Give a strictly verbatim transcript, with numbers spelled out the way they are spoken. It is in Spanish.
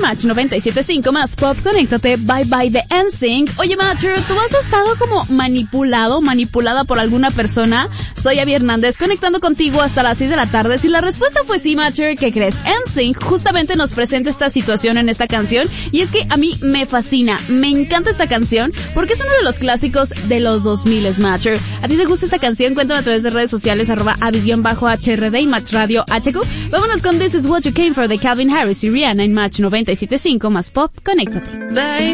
Match noventa y siete punto cinco más Pop, conéctate, Bye Bye de N Sync. Oye, Matcher, ¿tú has estado como manipulado, manipulada por alguna persona? Soy Abby Hernández, conectando contigo hasta las seis de la tarde. Si la respuesta fue sí, Matcher, ¿qué crees? N Sync justamente nos presenta esta situación en esta canción, y es que a mí me fascina, me encanta esta canción, porque es uno de los clásicos de los dos mil, Matcher. ¿A ti te gusta esta canción? Cuéntame a través de redes sociales, arroba Avis-H R D y Match Radio H Q. Vámonos con This Is What You Came For de Calvin Harris y Rihanna en Match noventa y siete punto cinco más Pop, conéctate. Baby,